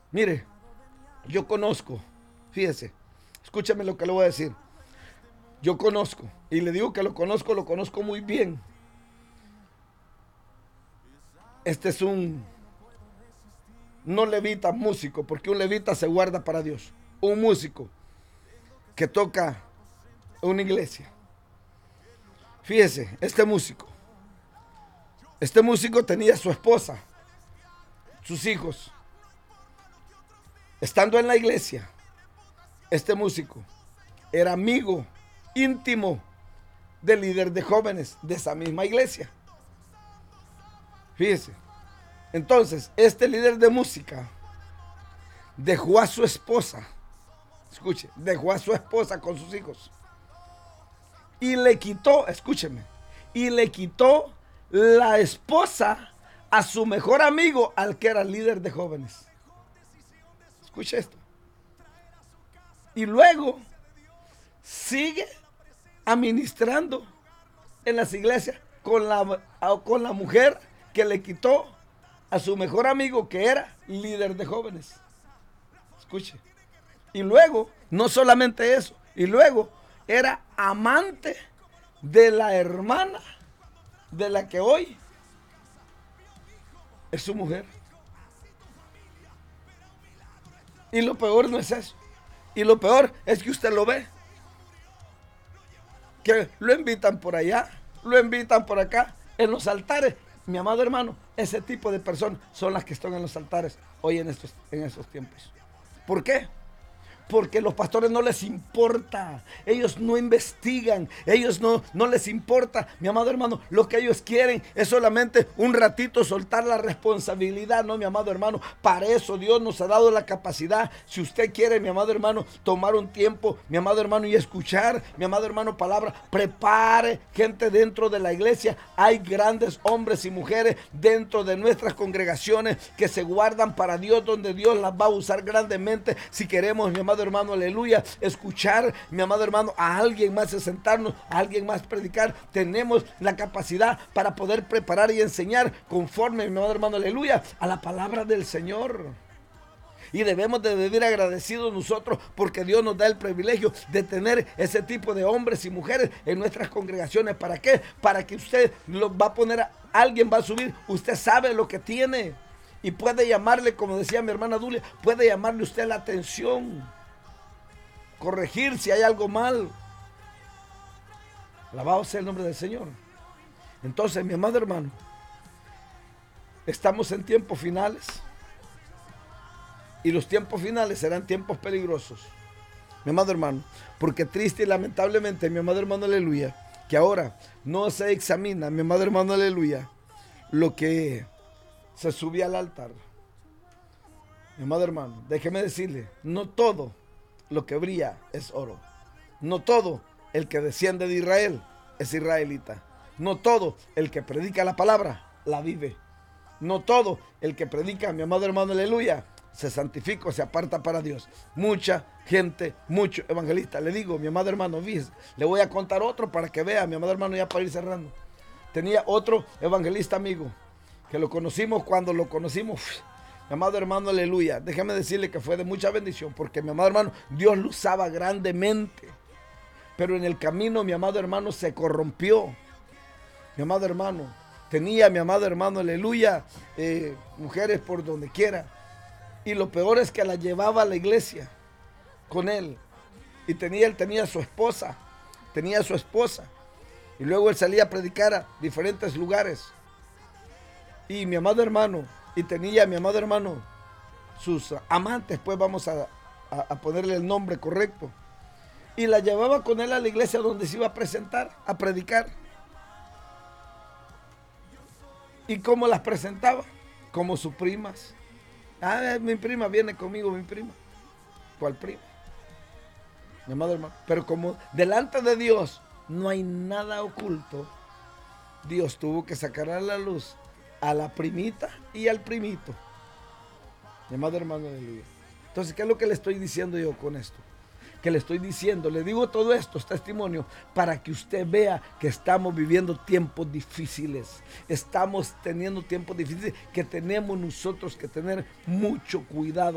Mire, yo conozco, fíjese, escúchame lo que le voy a decir. Yo conozco, y le digo que lo conozco muy bien. Este es un no levita músico, porque un levita se guarda para Dios. Un músico que toca en una iglesia. Fíjese, este músico tenía su esposa, sus hijos. Estando en la iglesia, este músico era amigo íntimo del líder de jóvenes de esa misma iglesia. Fíjese. Entonces, este líder de música dejó a su esposa, escuche, dejó a su esposa con sus hijos y le quitó, escúcheme, y le quitó la esposa a su mejor amigo, al que era líder de jóvenes. Escuche esto. Y luego sigue administrando en las iglesias con la mujer que le quitó a su mejor amigo, que era líder de jóvenes. Escuche. Y luego, no solamente eso, y luego era amante de la hermana de la que hoy es su mujer. Y lo peor no es eso. Y lo peor es que usted lo ve. Que lo invitan por allá, lo invitan por acá, en los altares. Mi amado hermano, ese tipo de personas son las que están en los altares hoy en estos tiempos. ¿Por qué? Porque los pastores no les importa, ellos no investigan, ellos no les importa, mi amado hermano, lo que ellos quieren es solamente un ratito soltar la responsabilidad, no, mi amado hermano, para eso Dios nos ha dado la capacidad. Si usted quiere, mi amado hermano, tomar un tiempo, mi amado hermano, y escuchar, mi amado hermano, palabra, prepare gente dentro de la iglesia. Hay grandes hombres y mujeres dentro de nuestras congregaciones que se guardan para Dios, donde Dios las va a usar grandemente. Si queremos, mi amado hermano, aleluya, escuchar, mi amado hermano, a alguien más, a sentarnos, a alguien más predicar, tenemos la capacidad para poder preparar y enseñar conforme, mi amado hermano, aleluya, a la palabra del Señor. Y debemos de vivir agradecidos nosotros, porque Dios nos da el privilegio de tener ese tipo de hombres y mujeres en nuestras congregaciones. ¿Para qué? Para que usted lo va a poner, alguien va a subir, usted sabe lo que tiene y puede llamarle, como decía mi hermana Dulia, puede llamarle usted la atención, corregir si hay algo mal. Alabado sea el nombre del Señor. Entonces, mi amado hermano, estamos en tiempos finales, y los tiempos finales serán tiempos peligrosos, mi amado hermano, porque triste y lamentablemente, mi amado hermano, aleluya, que ahora no se examina, mi amado hermano, aleluya, lo que se subía al altar. Mi amado hermano, déjeme decirle, no todo lo que brilla es oro. No todo el que desciende de Israel es israelita. No todo el que predica la palabra la vive. No todo el que predica, mi amado hermano, aleluya, se santifica o se aparta para Dios. Mucha gente, mucho evangelista. Le digo, mi amado hermano, le voy a contar otro para que vea, mi amado hermano, ya para ir cerrando. Tenía otro evangelista amigo que lo conocimos cuando lo conocimos. Mi amado hermano, aleluya, déjame decirle que fue de mucha bendición, porque mi amado hermano, Dios lo usaba grandemente. Pero en el camino, mi amado hermano, se corrompió. Mi amado hermano, tenía, mi amado hermano, aleluya, mujeres por donde quiera. Y lo peor es que la llevaba a la iglesia con él. Y él tenía su esposa, Y luego él salía a predicar a diferentes lugares. Y mi amado hermano, y tenía, mi amado hermano, sus amantes, pues vamos a ponerle el nombre correcto. Y la llevaba con él a la iglesia donde se iba a presentar, a predicar. ¿Y cómo las presentaba? Como sus primas. Mi prima viene conmigo, mi prima. ¿Cuál prima? Mi amado hermano. Pero como delante de Dios no hay nada oculto, Dios tuvo que sacar a la luz a la primita y al primito. Mi amado hermano, aleluya. Entonces, ¿qué es lo que le estoy diciendo yo con esto? Que le estoy diciendo, le digo todo esto, es testimonio, para que usted vea que estamos viviendo tiempos difíciles. Estamos teniendo tiempos difíciles que tenemos nosotros que tener mucho cuidado.